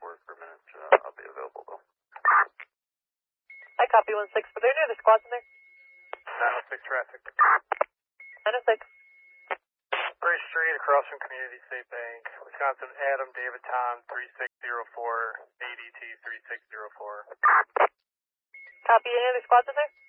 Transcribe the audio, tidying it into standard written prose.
work for a minute. I'll be available though. I copy 1-6, but there are any other squads in there? 906 traffic. 906. Grace Street across from Community State Bank. Wisconsin Adam David Tom 3604 ADT 3604. Copy, any other squads in there?